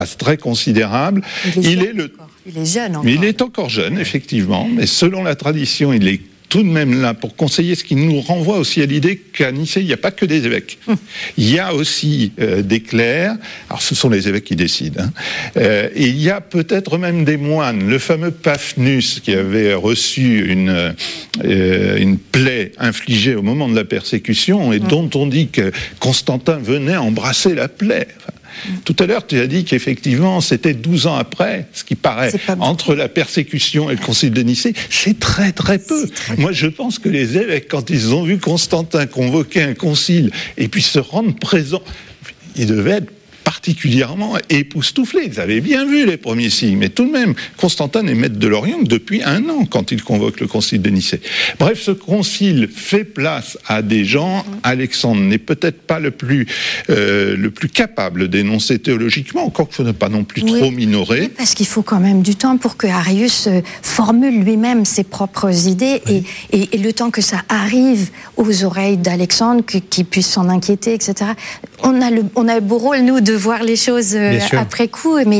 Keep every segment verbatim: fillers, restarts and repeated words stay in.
phase très considérable. Il est, il jeune, est le... encore. Il est jeune encore. Mais il est encore jeune, effectivement, mais selon la tradition, il est tout de même là pour conseiller, ce qui nous renvoie aussi à l'idée qu'à Nicée, il n'y a pas que des évêques. Hum. Il y a aussi euh, des clercs, alors ce sont les évêques qui décident, hein. euh, et il y a peut-être même des moines. Le fameux Paphnus, qui avait reçu une, euh, une plaie infligée au moment de la persécution, et hum. dont on dit que Constantin venait embrasser la plaie. Enfin, tout à l'heure, tu as dit qu'effectivement, c'était douze ans après, ce qui paraît, entre la persécution et le concile de Nicée, c'est très très peu. Très Moi, je pense que les évêques, quand ils ont vu Constantin convoquer un concile et puis se rendre présents, ils devaient être particulièrement époustouflés. Ils avaient bien vu les premiers signes, mais tout de même, Constantin est maître de l'Orient depuis un an quand il convoque le concile de Nicée. Bref, ce concile fait place à des gens. Alexandre n'est peut-être pas le plus, euh, le plus capable d'énoncer théologiquement, encore qu'il ne faut pas non plus oui. trop minorer. Oui, parce qu'il faut quand même du temps pour que Arius formule lui-même ses propres idées oui. et, et, et le temps que ça arrive aux oreilles d'Alexandre, qu'il puisse s'en inquiéter, et cetera. On a le, on a le beau rôle, nous, de voir les choses euh, après coup, mais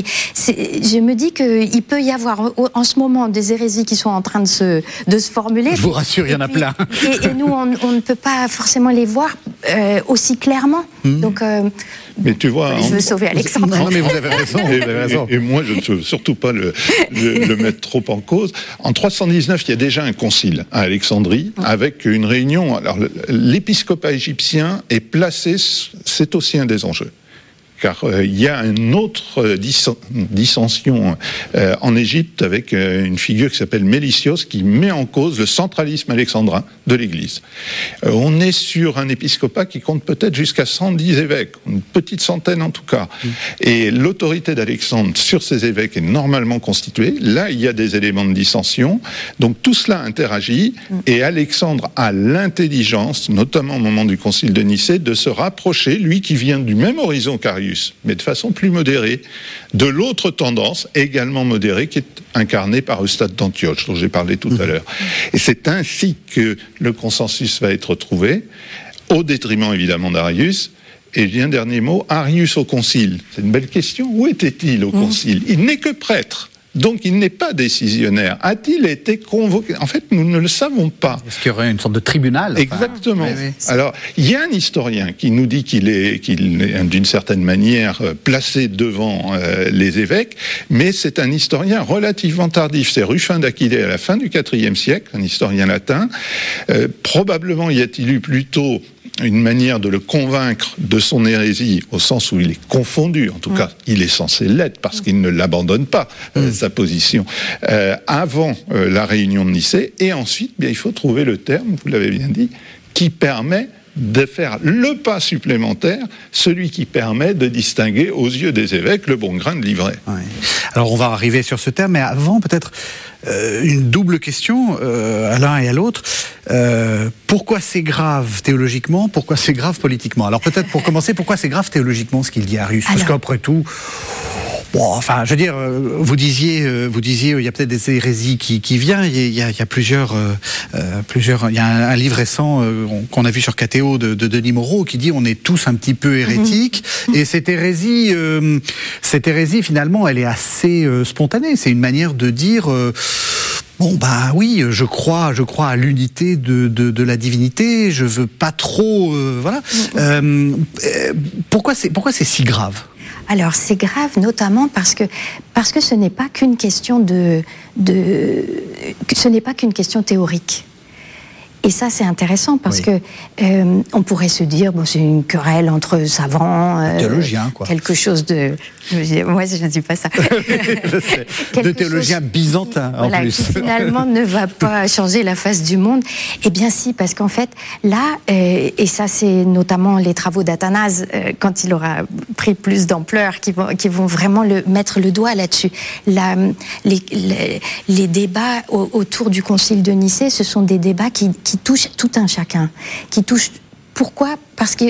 je me dis qu'il peut y avoir en ce moment des hérésies qui sont en train de se, de se formuler. Je vous rassure, il y en a puis, plein. Et, et nous, on, on ne peut pas forcément les voir euh, aussi clairement. Mmh. Donc, euh, mais tu vois, je veux sauver Alexandre. Non, mais vous avez raison. Et, vous avez raison. Et, et moi, je ne veux surtout pas le, le, le mettre trop en cause. En trois cent dix-neuf, il y a déjà un concile à Alexandrie, mmh. avec une réunion. Alors, l'épiscopat égyptien est placé, c'est aussi un des enjeux. Car il euh, y a une autre euh, dis- dissension euh, en Égypte avec euh, une figure qui s'appelle Mélicios qui met en cause le centralisme alexandrin de l'Église. Euh, on est sur un épiscopat qui compte peut-être jusqu'à cent dix évêques, une petite centaine en tout cas. Mmh. Et l'autorité d'Alexandre sur ces évêques est normalement constituée. Là, il y a des éléments de dissension. Donc tout cela interagit mmh. et Alexandre a l'intelligence, notamment au moment du concile de Nicée, de se rapprocher, lui qui vient du même horizon qu'Arius, mais de façon plus modérée, de l'autre tendance, également modérée, qui est incarnée par Eustate d'Antioche, dont j'ai parlé tout mmh. à l'heure. Et c'est ainsi que le consensus va être trouvé, au détriment évidemment d'Arius. Et j'ai un dernier mot, Arius au concile. C'est une belle question. Où était-il au mmh. concile ? Il n'est que prêtre. Donc il n'est pas décisionnaire. A-t-il été convoqué ? En fait, nous ne le savons pas. Est-ce qu'il y aurait une sorte de tribunal ? Enfin, exactement. Oui, oui. Alors, il y a un historien qui nous dit qu'il est, qu'il est d'une certaine manière placé devant euh, les évêques, mais c'est un historien relativement tardif. C'est Ruffin d'Aquilée à la fin du quatrième siècle, un historien latin. Euh, probablement y a-t-il eu plutôt une manière de le convaincre de son hérésie, au sens où il est confondu, en tout mmh. cas, il est censé l'être, parce qu'il ne l'abandonne pas, mmh. euh, sa position, euh, avant euh, la réunion de Nicée, et ensuite, bien, il faut trouver le terme, vous l'avez bien dit, qui permet de faire le pas supplémentaire, celui qui permet de distinguer aux yeux des évêques le bon grain de l'ivraie. Oui. Alors on va arriver sur ce terme, mais avant peut-être euh, une double question euh, à l'un et à l'autre. Euh, pourquoi c'est grave théologiquement ? Pourquoi c'est grave politiquement ? Alors peut-être pour commencer, pourquoi c'est grave théologiquement ce qu'il dit Arius ? Parce Alors... qu'après tout... Bon, enfin, je veux dire, vous disiez, vous disiez, il y a peut-être des hérésies qui, qui viennent. Il y a, il y a plusieurs, euh, plusieurs. Il y a un, un livre récent euh, qu'on a vu sur K T O de, de Denis Moreau qui dit on est tous un petit peu hérétiques. Mmh. Et cette hérésie, euh, cette hérésie finalement, elle est assez euh, spontanée. C'est une manière de dire. Euh, Bon bah oui, je crois, je crois à l'unité de, de, de la divinité. Je veux pas trop, euh, voilà. Euh, pourquoi c'est pourquoi c'est si grave ? Alors c'est grave notamment parce que parce que ce n'est pas qu'une question de de ce n'est pas qu'une question théorique. Et ça, c'est intéressant parce oui. que euh, on pourrait se dire, bon, c'est une querelle entre savants, euh, théologiens, quoi. Quelque chose de, moi, je ne dis pas ça. Je sais. De théologiens byzantins, en voilà, plus. Qui finalement ne va pas changer la face du monde. Eh bien, si, parce qu'en fait, là, euh, et ça, c'est notamment les travaux d'Athanase, euh, quand il aura pris plus d'ampleur, qui vont, qui vont vraiment le, mettre le doigt là-dessus. La, les, les, les débats au, autour du Concile de Nicée, ce sont des débats qui, qui touchent tout un chacun, qui touchent. Pourquoi ? Parce qu'il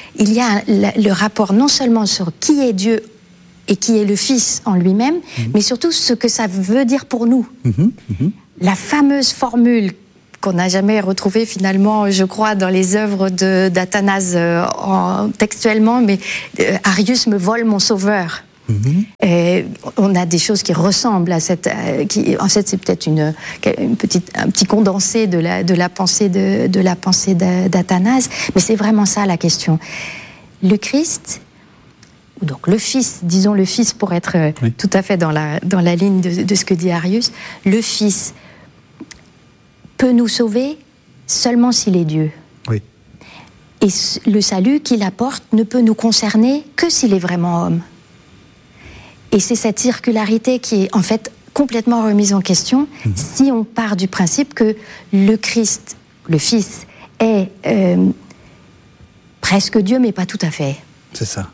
y a le rapport non seulement sur qui est Dieu et qui est le Fils en lui-même, mmh. mais surtout ce que ça veut dire pour nous. Mmh. Mmh. La fameuse formule qu'on n'a jamais retrouvée finalement, je crois, dans les œuvres de, d'Athanase euh, en, textuellement, mais euh, Arius me vole mon sauveur. Mmh. Euh, on a des choses qui ressemblent à cette... Euh, qui, en fait, c'est peut-être une, une petite, un petit condensé de la, de la pensée de, de la pensée d'Athanase, mais c'est vraiment ça la question. Le Christ, ou donc le Fils, disons le Fils pour être oui. tout à fait dans la, dans la ligne de, de ce que dit Arius, le Fils peut nous sauver seulement s'il est Dieu. Oui. Et le salut qu'il apporte ne peut nous concerner que s'il est vraiment homme. Et c'est cette circularité qui est en fait complètement remise en question mmh. si on part du principe que le Christ, le Fils, est euh, presque Dieu, mais pas tout à fait. C'est ça.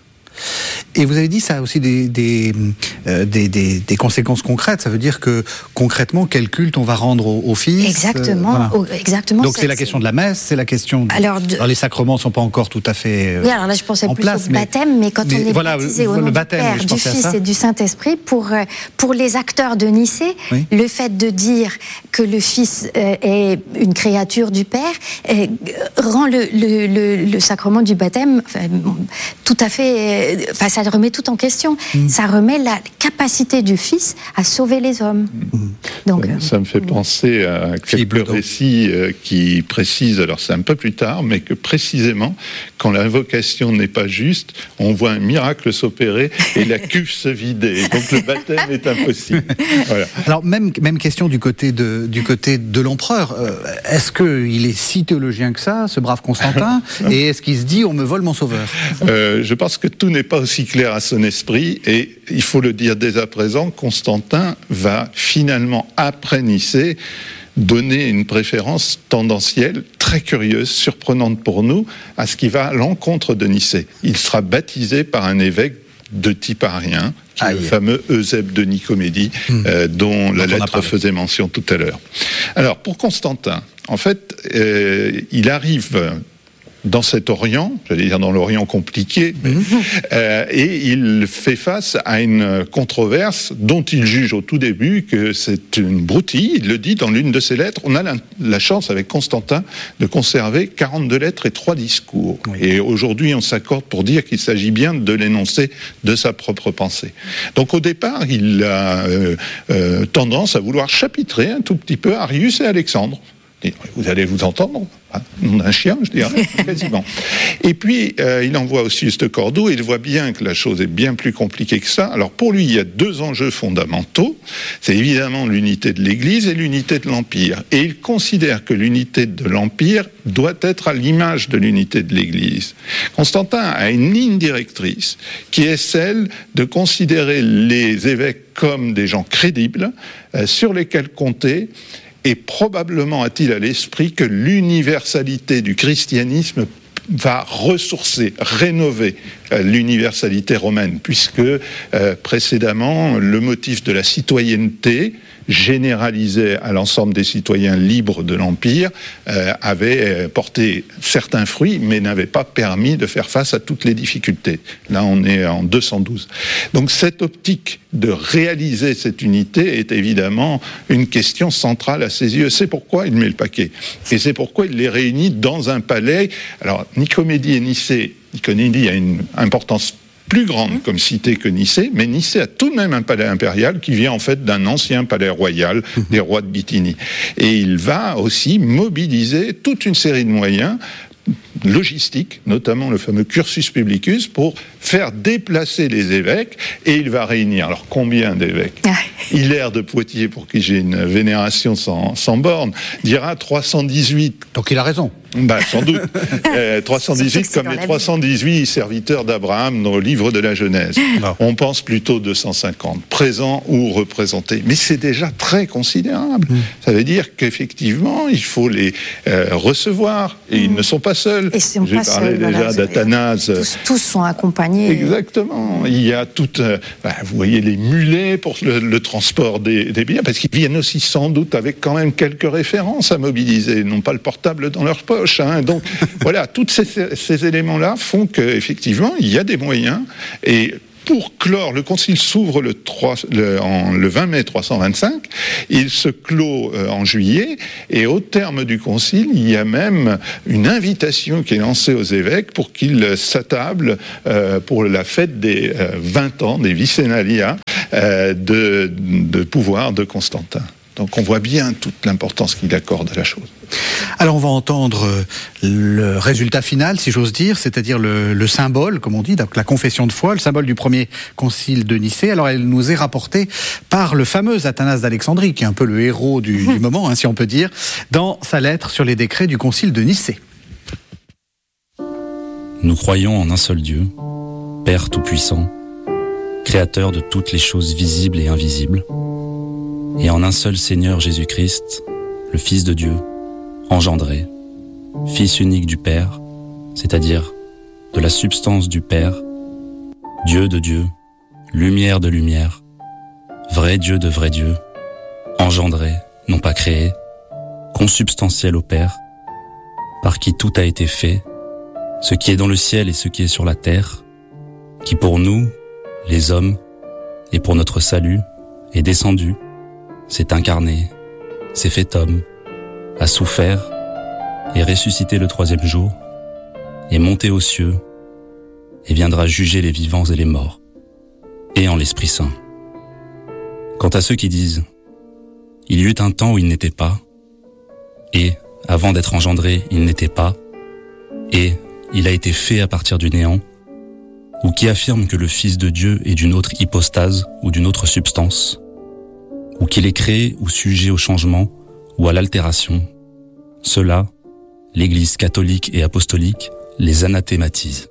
Et vous avez dit ça a aussi des, des, euh, des, des, des conséquences concrètes. Ça veut dire que concrètement, quel culte on va rendre au, au Fils. Exactement. Euh, voilà. exactement. Donc c'est la question de la messe, c'est la question. De... Alors, de... alors les sacrements ne sont pas encore tout à fait. Euh, oui, alors là je pensais en plus place, au baptême, mais, mais quand mais on est voilà, baptisé au nom baptême, du Père, du Fils et du Saint-Esprit, pour pour les acteurs de Nicée, oui. le fait de dire que le Fils euh, est une créature du Père euh, rend le, le, le, le sacrement du baptême enfin, tout à fait. Enfin, ça remet tout en question. Mmh. Ça remet la capacité du Fils à sauver les hommes. Mmh. Donc, ça, ça me fait penser à quelques récits qui précisent, alors c'est un peu plus tard, mais que précisément, quand l'invocation n'est pas juste, on voit un miracle s'opérer et la cuve se vider. Donc le baptême est impossible. Voilà. Alors même, même question du côté de, du côté de l'empereur. Euh, est-ce qu'il est si théologien que ça, ce brave Constantin, et est-ce qu'il se dit on me vole mon sauveur? euh, Je pense que tout n'est pas aussi clair à son esprit, et il faut le dire dès à présent, Constantin va finalement, après Nicée, donner une préférence tendancielle, très curieuse, surprenante pour nous, à ce qui va à l'encontre de Nicée. Il sera baptisé par un évêque de type arien, qui est le fameux Eusèbe de Nicomédie, mmh. euh, dont la dont lettre faisait mention tout à l'heure. Alors, pour Constantin, en fait, euh, il arrive dans cet Orient, j'allais dire dans l'Orient compliqué, mais, mmh. euh, et il fait face à une controverse dont il juge au tout début que c'est une broutille. Il le dit dans l'une de ses lettres. On a la, la chance avec Constantin de conserver quarante-deux lettres et trois discours. Oui. Et aujourd'hui, on s'accorde pour dire qu'il s'agit bien de l'énoncé de sa propre pensée. Donc au départ, il a euh, euh, tendance à vouloir chapitrer un tout petit peu Arius et Alexandre. Et vous allez vous entendre, hein, nom d'un chien, je dirais, quasiment. Et puis, euh, il envoie aussi ce cordeau, et il voit bien que la chose est bien plus compliquée que ça. Alors, pour lui, il y a deux enjeux fondamentaux. C'est évidemment l'unité de l'Église et l'unité de l'Empire. Et il considère que l'unité de l'Empire doit être à l'image de l'unité de l'Église. Constantin a une ligne directrice qui est celle de considérer les évêques comme des gens crédibles, euh, sur lesquels compter. Et probablement a-t-il à l'esprit que l'universalité du christianisme va ressourcer, rénover euh, l'universalité romaine, puisque euh, précédemment, le motif de la citoyenneté généralisé à l'ensemble des citoyens libres de l'Empire euh, avait porté certains fruits, mais n'avait pas permis de faire face à toutes les difficultés. Là, on est en deux cent douze. Donc cette optique de réaliser cette unité est évidemment une question centrale à ses yeux. C'est pourquoi il met le paquet. Et c'est pourquoi il les réunit dans un palais. Alors, Nicomédie et Nicée, Nicomédie a une importance plus grande comme cité que Nicée, mais Nicée a tout de même un palais impérial qui vient en fait d'un ancien palais royal des rois de Bithynie. Et il va aussi mobiliser toute une série de moyens logistiques, notamment le fameux cursus publicus, pour faire déplacer les évêques, et il va réunir, alors combien d'évêques ? Hilaire de Poitiers, pour qui j'ai une vénération sans, sans borne, dira trois cent dix-huit. Donc il a raison. Bah, sans doute. euh, trois cent dix-huit comme les trois cent dix-huit serviteurs d'Abraham dans le livre de la Genèse. Non. On pense plutôt deux cent cinquante, présents ou représentés. Mais c'est déjà très considérable. Mmh. Ça veut dire qu'effectivement, il faut les euh, recevoir. Et mmh. ils ne sont pas seuls. Et sont J'ai pas parlé seuls, déjà voilà, d'Athanase. Tous, tous sont accompagnés. Exactement. Il y a tout... Euh, bah, vous voyez les mulets pour le, le transport des, des biens, parce qu'ils viennent aussi sans doute avec quand même quelques références à mobiliser. Ils n'ont pas le portable dans leur poche. Hein. Donc voilà, tous ces, ces éléments-là font qu'effectivement, il y a des moyens, et pour clore, le concile s'ouvre le, trois, le, en, le vingt mai trois cent vingt-cinq, il se clôt euh, en juillet, et au terme du concile, il y a même une invitation qui est lancée aux évêques pour qu'ils s'attablent euh, pour la fête des euh, vingt ans, des Vicenalia, euh, de, de pouvoir de Constantin. Donc on voit bien toute l'importance qu'il accorde à la chose. Alors on va entendre le résultat final, si j'ose dire, c'est-à-dire le, le symbole, comme on dit, donc la confession de foi, le symbole du premier concile de Nicée. Alors elle nous est rapportée par le fameux Athanase d'Alexandrie, qui est un peu le héros du, du moment, hein, si on peut dire, dans sa lettre sur les décrets du concile de Nicée. Nous croyons en un seul Dieu, Père Tout-Puissant, Créateur de toutes les choses visibles et invisibles, et en un seul Seigneur Jésus-Christ, le Fils de Dieu, engendré, Fils unique du Père, c'est-à-dire de la substance du Père, Dieu de Dieu, lumière de lumière, vrai Dieu de vrai Dieu, engendré, non pas créé, consubstantiel au Père, par qui tout a été fait, ce qui est dans le ciel et ce qui est sur la terre, qui pour nous, les hommes, et pour notre salut, est descendu, s'est incarné, s'est fait homme, a souffert, est ressuscité le troisième jour, est monté aux cieux, et viendra juger les vivants et les morts, et en l'Esprit Saint. Quant à ceux qui disent « Il y eut un temps où il n'était pas », et, avant d'être engendré, il n'était pas, et il a été fait à partir du néant, ou qui affirment que le Fils de Dieu est d'une autre hypostase ou d'une autre substance, ou qu'il est créé ou sujet au changement ou à l'altération, ceux-là, l'Église catholique et apostolique les anathématise.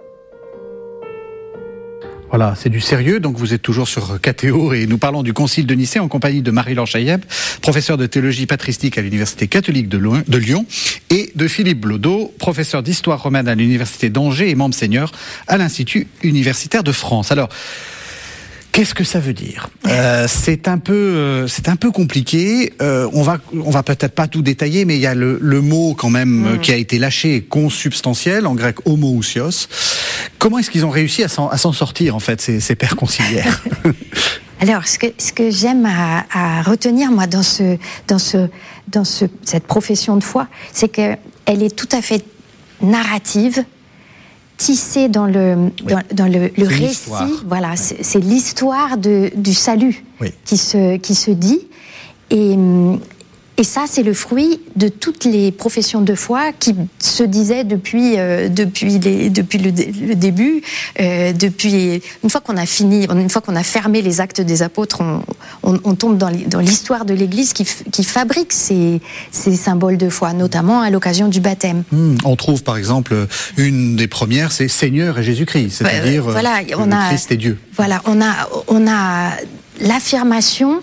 Voilà, c'est du sérieux, donc vous êtes toujours sur K T O et nous parlons du Concile de Nicée en compagnie de Marie-Laure Chailleb, professeur de théologie patristique à l'Université catholique de Lyon, et de Philippe Blodeau, professeur d'histoire romaine à l'Université d'Angers et membre seigneur à l'Institut universitaire de France. Alors, qu'est-ce que ça veut dire ? euh, C'est un peu, euh, c'est un peu compliqué. Euh, on va, on va peut-être pas tout détailler, mais il y a le, le mot quand même mmh. qui a été lâché, consubstantiel, en grec homoousios. Comment est-ce qu'ils ont réussi à s'en, à s'en sortir en fait ces, ces pères conciliaires ? Alors, ce que, ce que j'aime à, à retenir moi dans ce, dans ce, dans ce, cette profession de foi, c'est que elle est tout à fait narrative. Tissé dans le, oui. dans, dans le, le récit, l'histoire. Voilà, oui. c'est, c'est l'histoire de, du salut oui. qui, se, qui se dit. Et, et ça, c'est le fruit de toutes les professions de foi qui se disaient depuis, euh, depuis, les, depuis le, le début. Euh, depuis, une fois qu'on a fini, une fois qu'on a fermé les actes des apôtres, on, on, on tombe dans, dans l'histoire de l'Église qui, qui fabrique ces, ces symboles de foi, notamment à l'occasion du baptême. Mmh, on trouve par exemple une des premières, c'est Seigneur et Jésus-Christ, c'est-à-dire euh, voilà, on le a, Christ est Dieu. Voilà, on a, on a l'affirmation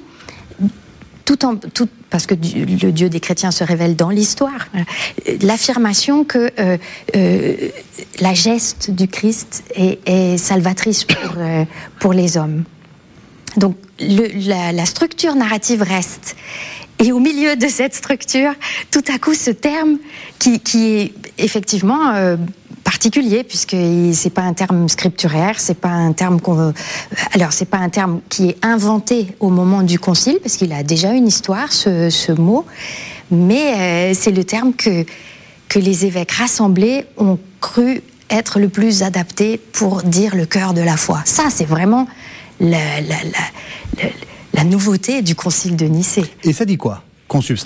tout en tout, parce que le Dieu des chrétiens se révèle dans l'histoire, l'affirmation que euh, euh, la geste du Christ est, est salvatrice pour, euh, pour les hommes. Donc le, la, la structure narrative reste. Et au milieu de cette structure, tout à coup, ce terme qui, qui est effectivement euh, particulier, puisque c'est pas un terme scripturaire, c'est pas un terme qu'on, alors c'est pas un terme qui est inventé au moment du concile, parce qu'il a déjà une histoire, ce, ce mot, mais euh, c'est le terme que que les évêques rassemblés ont cru être le plus adapté pour dire le cœur de la foi. Ça, c'est vraiment la, la, la, la la nouveauté du Concile de Nicée. Et ça dit quoi, consubstantiel ?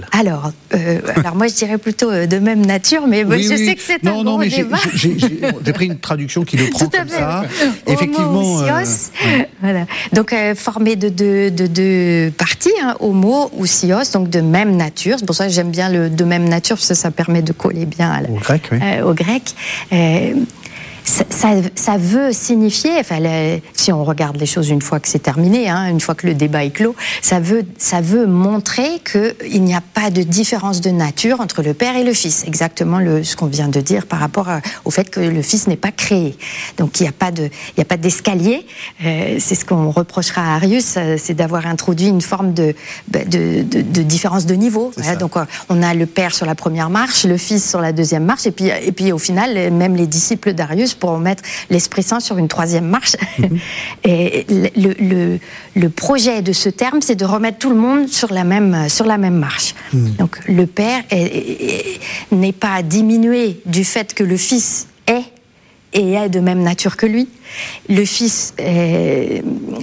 Alors, euh, alors moi je dirais plutôt euh, de même nature, mais oui, je oui. sais que c'est non, un non, gros mais débat. J'ai, j'ai, j'ai pris une traduction qui le prend comme ça. Effectivement. Homo ou sios. Euh, ouais. Voilà. Donc euh, formé de deux de, de parties, hein, homo ou sios, donc de même nature. C'est pour ça que j'aime bien le de même nature, parce que ça permet de coller bien à la, au grec. Oui. Euh, au grec. Euh, Ça, ça, ça veut signifier, enfin, le, si on regarde les choses une fois que c'est terminé, hein, une fois que le débat est clos, ça veut, ça veut montrer qu'il n'y a pas de différence de nature entre le Père et le Fils. Exactement le, ce qu'on vient de dire par rapport à, au fait que le Fils n'est pas créé. Donc il n'y a pas de, il n'y a pas d'escalier. Euh, c'est ce qu'on reprochera à Arius, c'est d'avoir introduit une forme de, de, de, de différence de niveau. Voilà, donc on a le Père sur la première marche, le Fils sur la deuxième marche, et puis, et puis au final, même les disciples d'Arius pour mettre l'Esprit Saint sur une troisième marche. Mm-hmm. Et le, le, le projet de ce terme, c'est de remettre tout le monde sur la même, sur la même marche. Mm. Donc le Père est, est, n'est pas diminué du fait que le Fils est et est de même nature que lui. Le Fils est,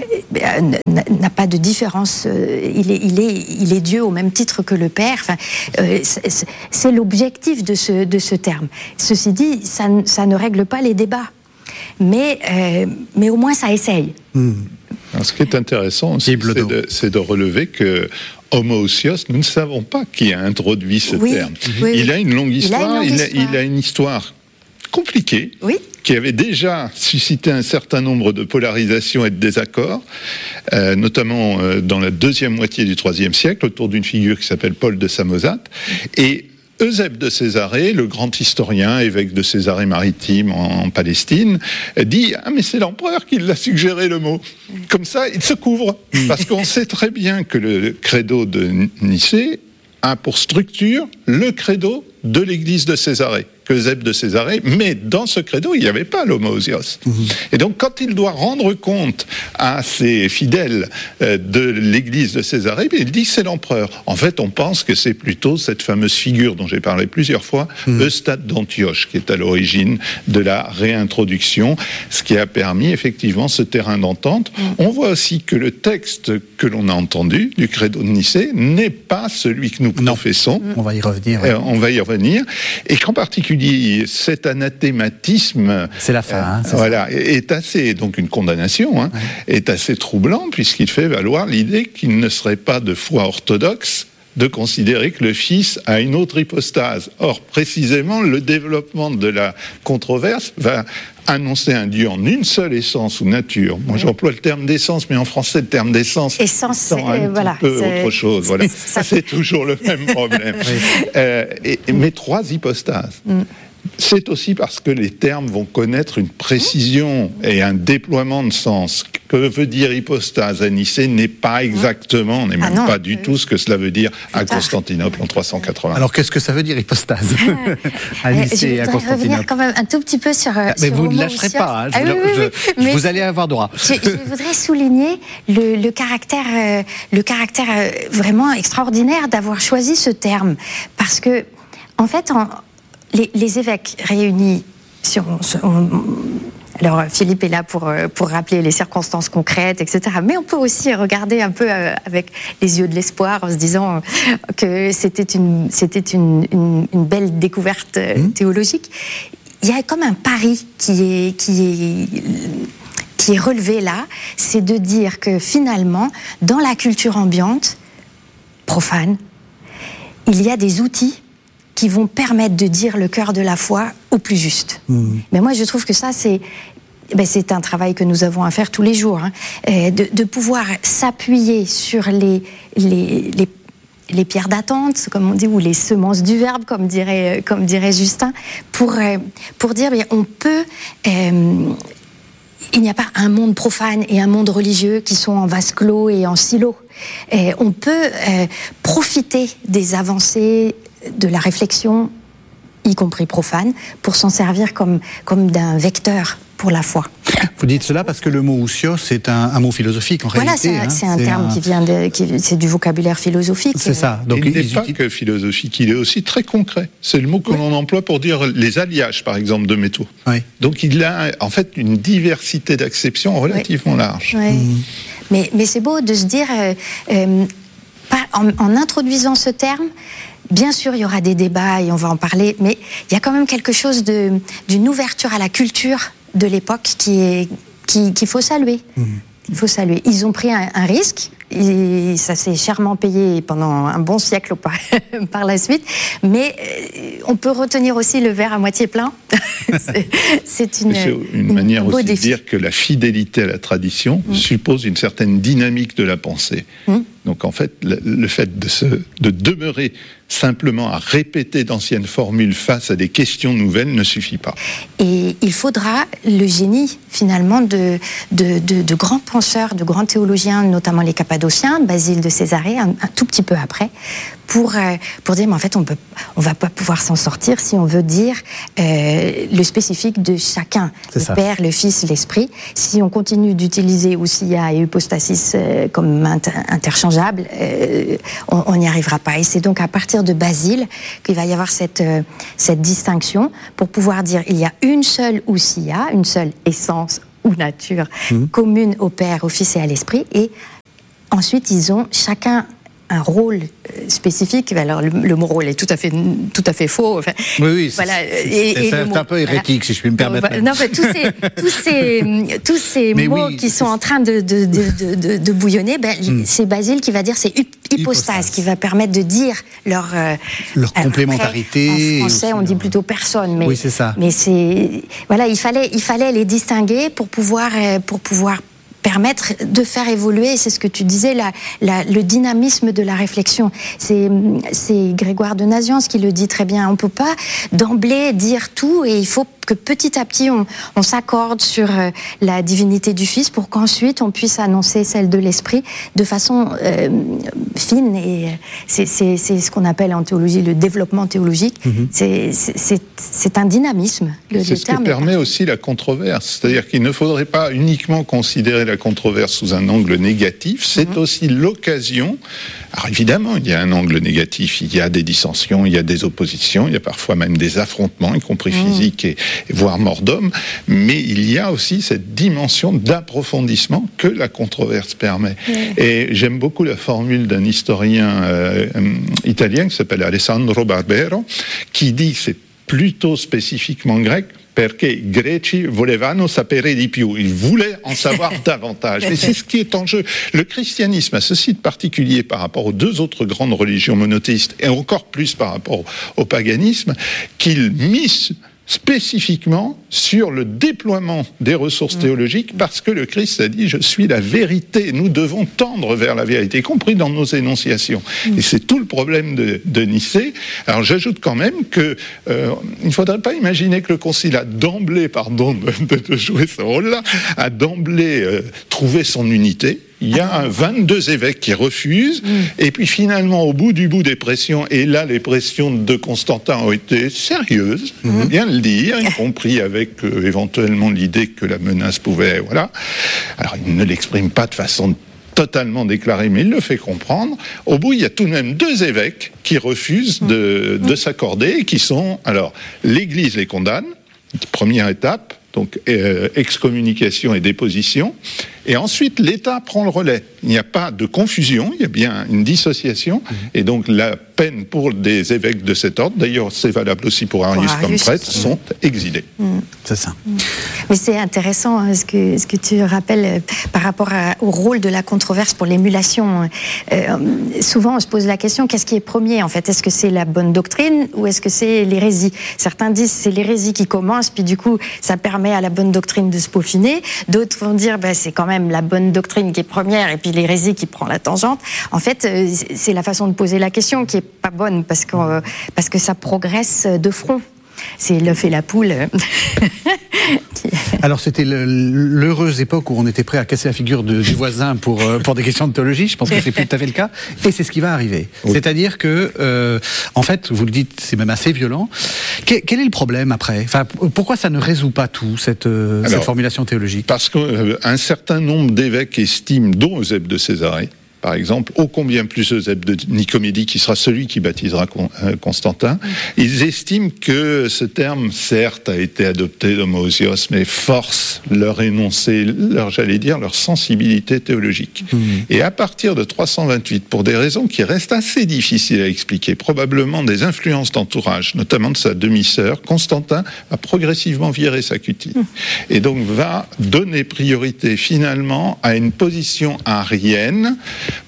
n'a pas de différence. Il est, il, est, il est Dieu au même titre que le Père. Enfin, euh, c'est, c'est l'objectif de ce, de ce terme. Ceci dit, ça, ça ne règle pas les débats. Mais, euh, mais au moins, ça essaye. Mmh. Alors, ce qui est intéressant aussi, c'est de, c'est de relever que homoousios, nous ne savons pas qui a introduit ce oui, terme. Oui, il oui. a une longue histoire. Il a une, longue il a, histoire. Il a une histoire compliquée. Oui. Qui avait déjà suscité un certain nombre de polarisations et de désaccords, euh, notamment euh, dans la deuxième moitié du troisième siècle, autour d'une figure qui s'appelle Paul de Samosate. Et Eusèbe de Césarée, le grand historien, évêque de Césarée-Maritime en, en Palestine, dit « Ah, mais c'est l'empereur qui l'a suggéré le mot ». Comme ça, il se couvre, parce qu'on sait très bien que le credo de Nicée a pour structure le credo de l'église de Césarée, que Eusèbe de Césarée, mais dans ce credo, il n'y avait pas l'homoousios. Mmh. Et donc, quand il doit rendre compte à ses fidèles euh, de l'église de Césarée, il dit que c'est l'empereur. En fait, on pense que c'est plutôt cette fameuse figure dont j'ai parlé plusieurs fois, mmh. Eustate d'Antioche, qui est à l'origine de la réintroduction, ce qui a permis effectivement ce terrain d'entente. Mmh. On voit aussi que le texte que l'on a entendu du credo de Nicée n'est pas celui que nous professons. Non. On va y revenir. Euh, on va y revenir. Et qu'en particulier, cet anathématisme, c'est la fin, hein, c'est voilà, est assez, donc une condamnation, hein, ouais. est assez troublant puisqu'il fait valoir l'idée qu'il ne serait pas de foi orthodoxe de considérer que le Fils a une autre hypostase. Or, précisément, le développement de la controverse va annoncer un Dieu en une seule essence ou nature. Moi, j'emploie le terme d'essence, mais en français, le terme d'essence essence, est un euh, voilà, peu c'est... autre chose. Voilà. Ça, c'est toujours le même problème. Oui. Euh, et, mais trois hypostases. Mm. C'est aussi parce que les termes vont connaître une précision et un déploiement de sens. Que veut dire hypostase à Nicée n'est pas exactement, on n'est même ah pas du tout ce que cela veut dire à Constantinople en trois cent quatre-vingts. Alors qu'est-ce que ça veut dire hypostase à Nicée et à Constantinople? Je voudrais revenir quand même un tout petit peu sur. Mais sur vous ne lâcherez pas, hein, je, ah, oui, oui, je, je, vous allez avoir droit. Je, je voudrais souligner le, le caractère, euh, le caractère euh, vraiment extraordinaire d'avoir choisi ce terme, parce que en fait. En, Les, les évêques réunis, sur, sur, on, alors Philippe est là pour, pour rappeler les circonstances concrètes, et cetera. Mais on peut aussi regarder un peu avec les yeux de l'espoir en se disant que c'était une, c'était une, une, une belle découverte mmh. théologique. Il y a comme un pari qui est, qui est, qui est relevé là, c'est de dire que finalement, dans la culture ambiante, profane, il y a des outils qui vont permettre de dire le cœur de la foi au plus juste. Mmh. Mais moi, je trouve que ça, c'est, ben, c'est un travail que nous avons à faire tous les jours, hein, de, de pouvoir s'appuyer sur les, les, les, les pierres d'attente, comme on dit, ou les semences du Verbe, comme dirait, comme dirait Justin, pour, pour dire, bien, on peut... Euh, il n'y a pas un monde profane et un monde religieux qui sont en vase clos et en silo. Et on peut euh, profiter des avancées de la réflexion, y compris profane, pour s'en servir comme, comme d'un vecteur pour la foi. Vous dites cela parce que le mot ousios, c'est un, un mot philosophique en voilà, réalité. Voilà, c'est, hein, c'est un c'est terme un... qui vient de, qui, c'est du vocabulaire philosophique. C'est ça. Donc il n'est pas que philosophique, il est aussi très concret. C'est le mot que oui. l'on emploie pour dire les alliages, par exemple, de métaux. Oui. Donc il a en fait une diversité d'acceptions relativement oui. large. Oui. Mmh. Mais, mais c'est beau de se dire, euh, euh, en, en introduisant ce terme, bien sûr, il y aura des débats et on va en parler, mais il y a quand même quelque chose de, d'une ouverture à la culture de l'époque qui est, qui, qu'il faut saluer. Mmh. Il faut saluer. Ils ont pris un, un risque, et ça s'est chèrement payé pendant un bon siècle par, par la suite, mais on peut retenir aussi le verre à moitié plein. c'est, c'est une, c'est une, une manière aussi défi. de dire que la fidélité à la tradition mmh. suppose une certaine dynamique de la pensée. Mmh. Donc en fait, le, le fait de, se, de demeurer simplement à répéter d'anciennes formules face à des questions nouvelles ne suffit pas. Et il faudra le génie, finalement, de, de, de, de grands penseurs, de grands théologiens, notamment les Cappadociens, Basile de Césarée, un, un tout petit peu après, pour, euh, pour dire, mais en fait, on ne va pas pouvoir s'en sortir si on veut dire euh, le spécifique de chacun, C'est le ça. Père, le Fils, l'Esprit. Si on continue d'utiliser Ousia et Hypostasis euh, comme inter- interchangeables, euh, on n'y arrivera pas. Et c'est donc à partir de Basile qu'il va y avoir cette, euh, cette distinction pour pouvoir dire il y a une seule Ousia, une seule essence ou nature mmh. commune au Père, au Fils et à l'Esprit. Et ensuite, ils ont chacun un rôle spécifique. Alors le, le mot rôle est tout à fait, tout à fait faux. Enfin, oui, oui, voilà. c'est, et, c'est, et c'est un mot, peu hérétique, voilà. Si je puis me permettre. Non, enfin, tous ces, tous ces, tous ces mots oui, qui sont en train de, de, de, de, de bouillonner, ben, mm. c'est Basile qui va dire, c'est hypostase, hypostase, qui va permettre de dire leur, euh, leur complémentarité. Après, en français, on dit plutôt personne, mais, oui, c'est ça. mais c'est, voilà, il fallait, il fallait les distinguer pour pouvoir, pour pouvoir permettre de faire évoluer, c'est ce que tu disais, la, la, le dynamisme de la réflexion. C'est, c'est Grégoire de Nazianze qui le dit très bien. On ne peut pas d'emblée dire tout et il faut que petit à petit on, on s'accorde sur euh, la divinité du Fils pour qu'ensuite on puisse annoncer celle de l'Esprit de façon euh, fine. Et c'est, c'est, c'est ce qu'on appelle en théologie le développement théologique. Mm-hmm. C'est, c'est, c'est, c'est un dynamisme. Le, c'est le ce que permet aussi la controverse. C'est-à-dire qu'il ne faudrait pas uniquement considérer la controverse sous un angle négatif, c'est mm-hmm. aussi l'occasion. Alors évidemment, il y a un angle négatif, il y a des dissensions, il y a des oppositions, il y a parfois même des affrontements, y compris mmh. physiques et, et voire morts d'hommes, mais il y a aussi cette dimension d'approfondissement que la controverse permet. Mmh. Et j'aime beaucoup la formule d'un historien euh, italien qui s'appelle Alessandro Barbero, qui dit, c'est plutôt spécifiquement grec, perché i greci volevano sapere di più. Ils voulaient en savoir davantage. Mais c'est ce qui est en jeu. Le christianisme a ceci de particulier par rapport aux deux autres grandes religions monothéistes, et encore plus par rapport au paganisme, qu'il mise spécifiquement sur le déploiement des ressources mmh. théologiques, parce que le Christ a dit « je suis la vérité ». Nous devons tendre vers la vérité, y compris dans nos énonciations. Mmh. Et c'est tout le problème de, de Nicée. Alors j'ajoute quand même qu'il euh, ne faudrait pas imaginer que le Concile a d'emblée, pardon de, de jouer ce rôle-là, a d'emblée euh, trouvé son unité. Il y a vingt-deux évêques qui refusent, mmh. et puis finalement, au bout du bout des pressions, et là, les pressions de Constantin ont été sérieuses, mmh. faut bien le dire, y compris avec euh, éventuellement l'idée que la menace pouvait, voilà. Alors, il ne l'exprime pas de façon totalement déclarée, mais il le fait comprendre. Au bout, il y a tout de même deux évêques qui refusent mmh. de, de s'accorder, et qui sont, alors, l'Église les condamne, première étape, donc euh, excommunication et déposition, et ensuite l'État prend le relais. Il n'y a pas de confusion, il y a bien une dissociation, mmh. et donc la peine pour des évêques de cet ordre, d'ailleurs c'est valable aussi pour Arius, pour Arius comme prêtre, mmh. sont exilés. Mmh. C'est ça. Mmh. Mais c'est intéressant hein, ce, que, ce que tu rappelles euh, par rapport à, au rôle de la controverse pour l'émulation. Euh, souvent on se pose la question, qu'est-ce qui est premier en fait ? Est-ce que c'est la bonne doctrine ou est-ce que c'est l'hérésie ? Certains disent c'est l'hérésie qui commence, puis du coup ça permet à la bonne doctrine de se peaufiner. D'autres vont dire bah, c'est quand même la bonne doctrine qui est première et puis l'hérésie qui prend la tangente. En fait, euh, c'est la façon de poser la question qui est pas bonne parce que, euh, parce que ça progresse de front. C'est l'œuf et la poule. Alors c'était le, l'heureuse époque où on était prêt à casser la figure de, du voisin pour, euh, pour des questions de théologie. Je pense que c'est plus tout à fait le cas. Et c'est ce qui va arriver. Oui. C'est-à-dire que, euh, en fait, vous le dites, c'est même assez violent. Quel, quel est le problème après ? Enfin, pourquoi ça ne résout pas tout, cette, euh, Alors, cette formulation théologique ? Parce qu'un certain nombre d'évêques estiment, dont Eusèbe de Césarée, par exemple, ô combien plus Eusèbe de Nicomédie, qui sera celui qui baptisera Constantin, ils estiment que ce terme, certes, a été adopté d'homoousios, mais force leur énoncé, leur, j'allais dire, leur sensibilité théologique. Mmh. Et à partir de trois cent vingt-huit, pour des raisons qui restent assez difficiles à expliquer, probablement des influences d'entourage, notamment de sa demi-sœur, Constantin va progressivement virer sa cutie. Mmh. Et donc va donner priorité finalement à une position arienne,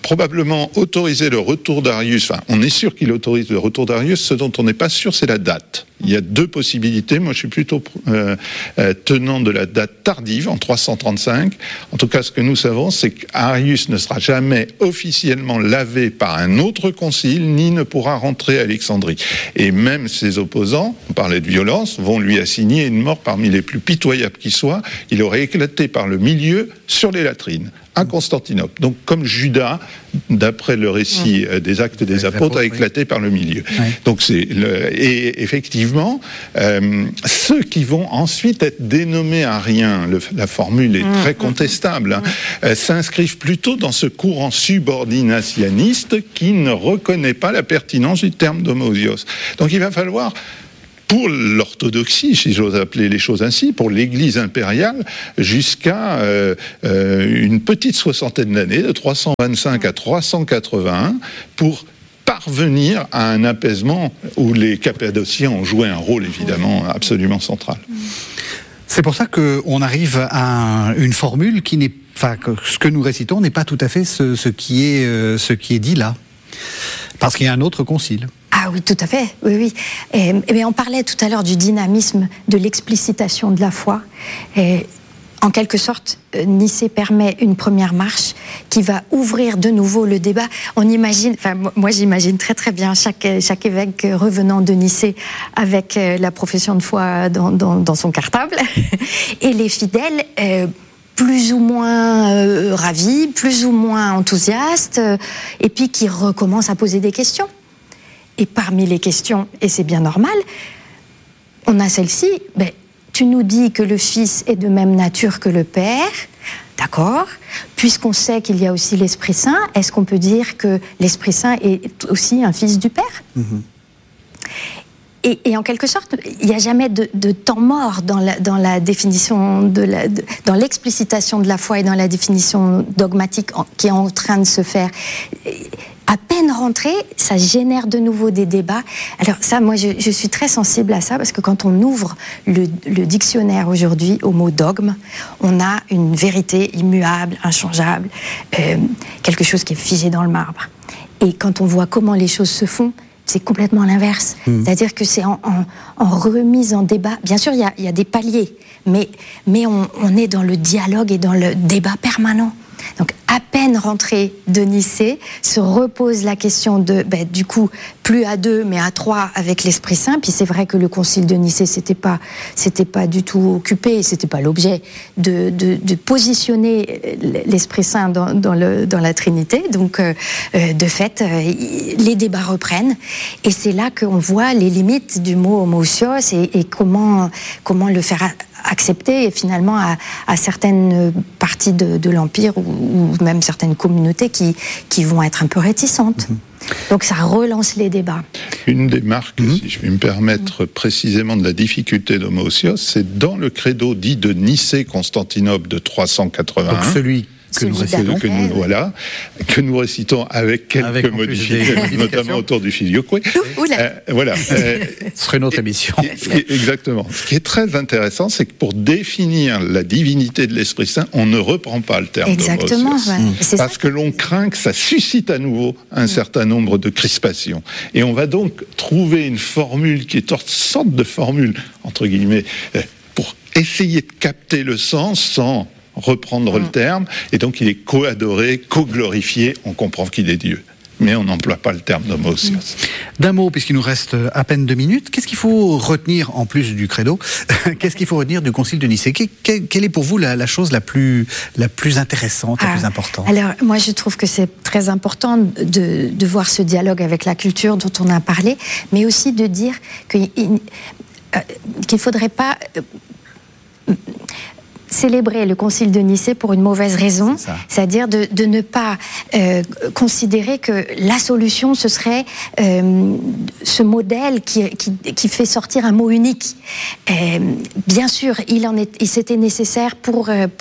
probablement autorisé le retour d'Arius. Enfin, on est sûr qu'il autorise le retour d'Arius. Ce dont on n'est pas sûr, c'est la date. Il y a deux possibilités. Moi, je suis plutôt euh, euh, tenant de la date tardive, en trois cent trente-cinq. En tout cas, ce que nous savons, c'est qu'Arius ne sera jamais officiellement lavé par un autre concile, ni ne pourra rentrer à Alexandrie. Et même ses opposants, on parlait de violence, vont lui assigner une mort parmi les plus pitoyables qui soient. Il aurait éclaté par le milieu sur les latrines à Constantinople. Donc, comme Judas, d'après le récit mmh. des Actes des Apôtres, a éclaté oui. par le milieu. Oui. Donc, c'est le... Et effectivement, euh, ceux qui vont ensuite être dénommés ariens, le, la formule est mmh. très contestable, hein, mmh. euh, s'inscrivent plutôt dans ce courant subordinationniste qui ne reconnaît pas la pertinence du terme d'homoousios. Donc, il va falloir... pour l'orthodoxie, si j'ose appeler les choses ainsi, pour l'Église impériale, jusqu'à euh, euh, une petite soixantaine d'années, de trois cent vingt-cinq à trois cent quatre-vingt-un, pour parvenir à un apaisement où les Cappadociens ont joué un rôle évidemment absolument central. C'est pour ça qu'on arrive à une formule qui n'est, enfin, que ce que nous récitons n'est pas tout à fait ce, ce qui est, euh, ce qui est dit là, parce qu'il y a un autre concile. Ah oui, tout à fait, oui, oui. Et, et on parlait tout à l'heure du dynamisme, de l'explicitation de la foi. Et en quelque sorte, Nicée permet une première marche qui va ouvrir de nouveau le débat. On imagine, enfin moi j'imagine très très bien chaque, chaque évêque revenant de Nicée avec la profession de foi dans, dans, dans son cartable. Et les fidèles... Euh, plus ou moins euh, ravis, plus ou moins enthousiastes, euh, et puis qui recommencent à poser des questions. Et parmi les questions, et c'est bien normal, on a celle-ci, ben, tu nous dis que le Fils est de même nature que le Père, d'accord, puisqu'on sait qu'il y a aussi l'Esprit Saint, est-ce qu'on peut dire que l'Esprit Saint est aussi un Fils du Père ? Mm-hmm. Et, et en quelque sorte, il n'y a jamais de, de temps mort dans la, dans la définition, de la, de, dans l'explicitation de la foi et dans la définition dogmatique en, qui est en train de se faire. À peine rentré, ça génère de nouveau des débats. Alors ça, moi, je, je suis très sensible à ça parce que quand on ouvre le, le dictionnaire aujourd'hui au mot dogme, on a une vérité immuable, inchangeable, euh, quelque chose qui est figé dans le marbre. Et quand on voit comment les choses se font, c'est complètement l'inverse. Mmh. C'est-à-dire que c'est en, en, en remise en débat. Bien sûr, il y a, y a des paliers, mais, mais on, on est dans le dialogue et dans le débat permanent. Donc, à peine rentré de Nicée, se repose la question de, ben, du coup, plus à deux, mais à trois avec l'Esprit Saint. Puis c'est vrai que le concile de Nicée, c'était pas, c'était pas du tout occupé, c'était pas l'objet de, de, de positionner l'Esprit Saint dans, dans, le, dans la Trinité. Donc, euh, de fait, euh, les débats reprennent. Et c'est là qu'on voit les limites du mot homoousios et, et comment, comment le faire accepter finalement à, à certaines parties de, de l'Empire ou, ou même certaines communautés qui, qui vont être un peu réticentes. Mmh. Donc ça relance les débats. Une des marques, mmh. si je puis me permettre, mmh. précisément de la difficulté d'homoousios, c'est dans le credo dit de Nicée-Constantinople de trois cent quatre-vingt-un. Donc celui que nous récitons, que nous, voilà, que nous récitons avec quelques avec modifications, notamment autour du filioque. Euh, voilà. Euh, Ce serait une autre émission. Qui, qui, exactement. Ce qui est très intéressant, c'est que pour définir la divinité de l'Esprit Saint, on ne reprend pas le terme exactement, ouais. mmh. Parce ça. que l'on craint que ça suscite à nouveau un mmh. certain nombre de crispations. Et on va donc trouver une formule qui est une sorte de formule, entre guillemets, pour essayer de capter le sens sans reprendre mmh. le terme, et donc il est co-adoré, co-glorifié, on comprend qu'il est Dieu. Mais on n'emploie pas le terme d'homoousios. Mmh. D'un mot, puisqu'il nous reste à peine deux minutes, qu'est-ce qu'il faut retenir, en plus du credo, qu'est-ce qu'il faut retenir du concile de Nicée ? Quelle est pour vous la, la chose la plus, la plus intéressante, ah, la plus importante ? Alors, moi je trouve que c'est très important de, de voir ce dialogue avec la culture dont on a parlé, mais aussi de dire qu'il euh, qu'il ne faudrait pas... Euh, célébrer le concile de Nicée pour une mauvaise raison, c'est c'est-à-dire de, de ne pas euh, considérer que la solution, ce serait euh, ce modèle qui, qui, qui fait sortir un mot unique. Euh, bien sûr, il en est, il c'était nécessaire pour, pour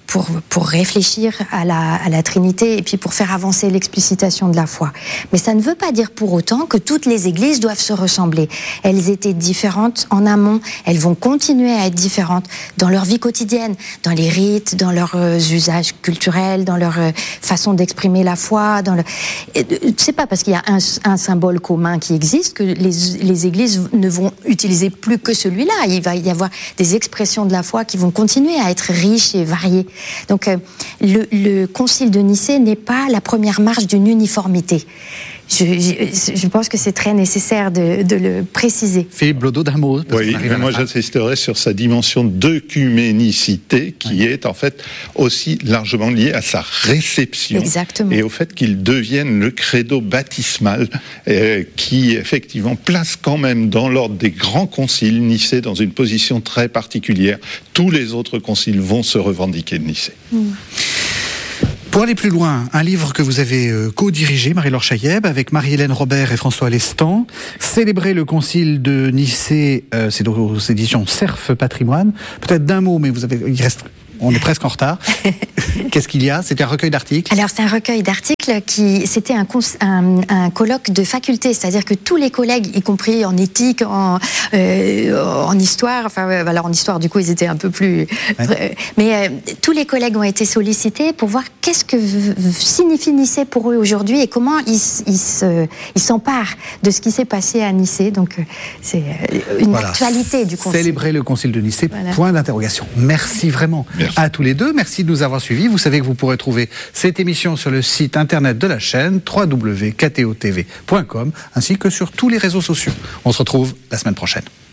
pour, pour réfléchir à la, à la Trinité et puis pour faire avancer l'explicitation de la foi. Mais ça ne veut pas dire pour autant que toutes les églises doivent se ressembler. Elles étaient différentes en amont, elles vont continuer à être différentes dans leur vie quotidienne, dans les rites, dans leurs euh, usages culturels, dans leur euh, façon d'exprimer la foi. Dans le... C'est pas parce qu'il y a un, un symbole commun qui existe que les, les églises ne vont utiliser plus que celui-là. Il va y avoir des expressions de la foi qui vont continuer à être riches et variées. Donc euh, le, le concile de Nicée n'est pas la première marche d'une uniformité. Je, je, je pense que c'est très nécessaire de, de le préciser. Philippe Blodeau, d'un mot. Oui, mais moi j'insisterai sur sa dimension d'œcuménicité qui oui. est en fait aussi largement liée à sa réception. Exactement. Et au fait qu'il devienne le credo baptismal euh, qui effectivement place quand même dans l'ordre des grands conciles Nicée dans une position très particulière. Tous les autres conciles vont se revendiquer de Nicée. Mmh. Pour aller plus loin, un livre que vous avez euh, co-dirigé, Marie-Laure Chailleb, avec Marie-Hélène Robert et François Lestan, Célébrer le concile de Nicée, euh, c'est aux éditions Cerf Patrimoine. Peut-être d'un mot, mais vous avez, il reste, on est presque en retard. Qu'est-ce qu'il y a? C'était un recueil d'articles? Alors c'est un recueil d'articles qui, c'était un, un, un colloque de faculté, c'est-à-dire que tous les collègues, y compris en éthique, en, euh, en histoire, enfin alors en histoire du coup ils étaient un peu plus, ouais. mais euh, tous les collègues ont été sollicités pour voir qu'est-ce que signifie Nicée pour eux aujourd'hui et comment ils, ils, se, ils s'emparent de ce qui s'est passé à Nicée. Donc c'est une voilà. actualité du concile. Célébrer le concile de Nicée, voilà. Point d'interrogation. Merci vraiment Merci. À tous les deux. Merci de nous avoir suivis. Vous savez que vous pourrez trouver cette émission sur le site internet de la chaîne w w w point k t o t v point com ainsi que sur tous les réseaux sociaux. On se retrouve la semaine prochaine.